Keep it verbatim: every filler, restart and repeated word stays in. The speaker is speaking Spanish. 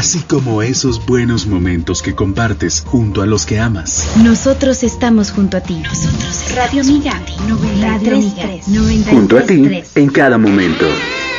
así como esos buenos momentos que compartes junto a los que amas. Nosotros estamos junto a ti. Nosotros Radio Amiga noventa y tres, junto a ti en cada momento.